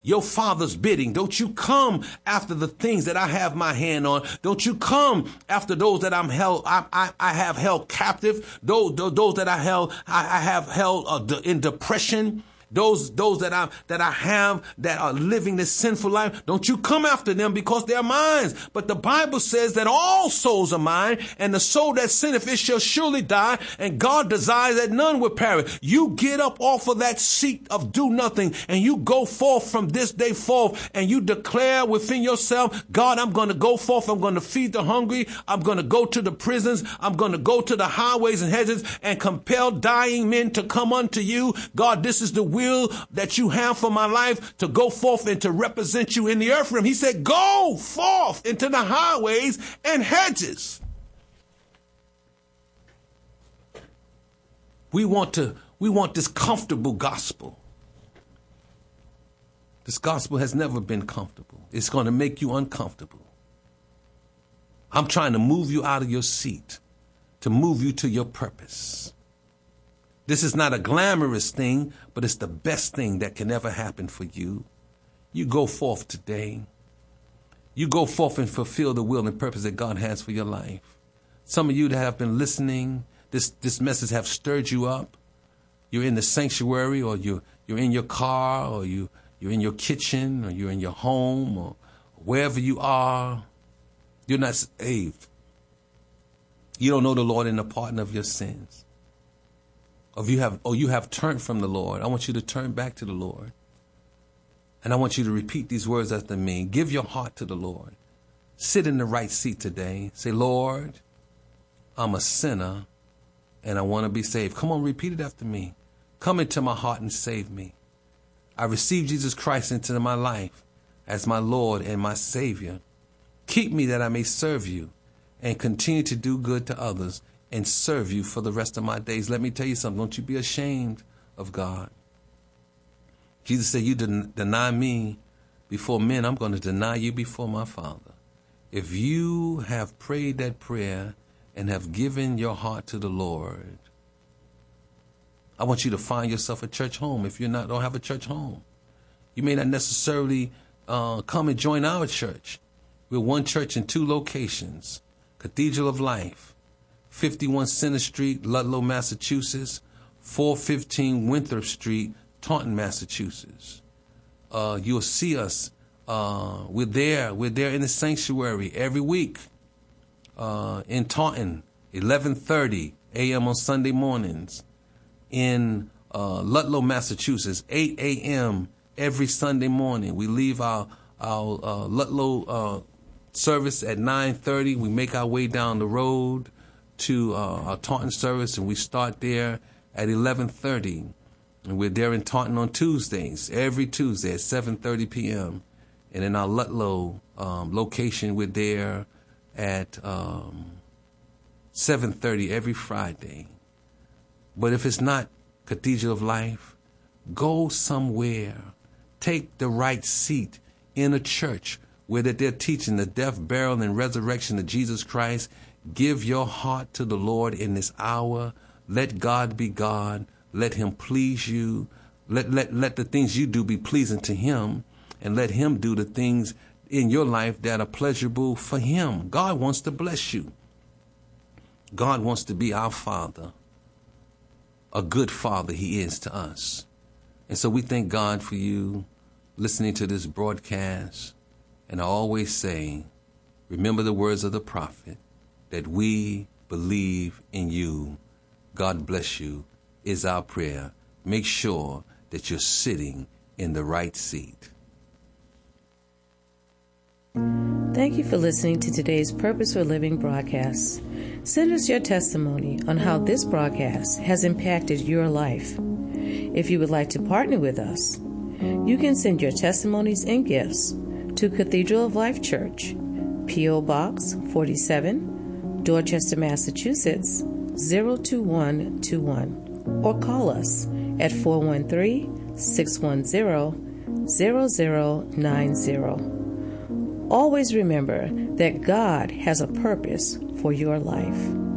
your Father's bidding. Don't you come after the things that I have my hand on. Don't you come after those that I have held captive. Those that I have held in depression. Those that I have that are living this sinful life. Don't you come after them, because they're mine. But the Bible says that all souls are mine, and the soul that sinneth, it shall surely die. And God desires that none will perish. You get up off of that seat of do nothing, and you go forth from this day forth, and you declare within yourself, God, I'm going to go forth. I'm going to feed the hungry. I'm going to go to the prisons. I'm going to go to the highways and hedges and compel dying men to come unto you. God, this is the will that you have for my life, to go forth and to represent you in the earth realm. He said, go forth into the highways and hedges. We want this comfortable gospel. This gospel has never been comfortable. It's going to make you uncomfortable. I'm trying to move you out of your seat, to move you to your purpose. This is not a glamorous thing, but it's the best thing that can ever happen for you. You go forth today. You go forth and fulfill the will and purpose that God has for your life. Some of you that have been listening, this message have stirred you up. You're in the sanctuary, or you're in your car, or you're in your kitchen, or you're in your home, or wherever you are. You're not saved. You don't know the Lord and the pardon of your sins. You have turned from the Lord. I want you to turn back to the Lord. And I want you to repeat these words after me. Give your heart to the Lord. Sit in the right seat today. Say, Lord, I'm a sinner and I want to be saved. Come on, repeat it after me. Come into my heart and save me. I receive Jesus Christ into my life as my Lord and my Savior. Keep me that I may serve you and continue to do good to others and serve you for the rest of my days. Let me tell you something. Don't you be ashamed of God. Jesus said, you deny me before men, I'm going to deny you before my Father. If you have prayed that prayer and have given your heart to the Lord, I want you to find yourself a church home. If you don't have a church home, you may not necessarily come and join our church. We're one church in two locations. Cathedral of Life, 51 Center Street, Ludlow, Massachusetts, 415 Winthrop Street, Taunton, Massachusetts. You'll see us. We're there in the sanctuary every week in Taunton, 11:30 a.m. on Sunday mornings. In Ludlow, Massachusetts, 8 a.m. every Sunday morning. We leave our Ludlow service at 9:30. We make our way down the road to our Taunton service, and we start there at 11:30. And we're there in Taunton on Tuesdays, every Tuesday at 7:30 p.m. And in our Ludlow location, we're there at 7:30 every Friday. But if it's not Cathedral of Life, go somewhere. Take the right seat in a church where they're teaching the death, burial, and resurrection of Jesus Christ. Give your heart to the Lord in this hour. Let God be God. Let him please you. Let the things you do be pleasing to him, and let him do the things in your life that are pleasurable for him. God wants to bless you. God wants to be our Father. A good Father he is to us. And so we thank God for you listening to this broadcast. And I always say, remember the words of the prophet, that we believe in you. God bless you is our prayer. Make sure that you're sitting in the right seat. Thank you for listening to today's Purpose for Living broadcast. Send us your testimony on how this broadcast has impacted your life. If you would like to partner with us, you can send your testimonies and gifts to Cathedral of Life Church, P.O. Box 47, Dorchester, Massachusetts, 02121, or call us at 413-610-0090. Always remember that God has a purpose for your life.